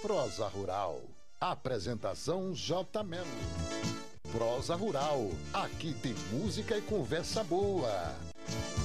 Prosa Rural. Apresentação J. Melo. Prosa Rural. Aqui tem música e conversa boa.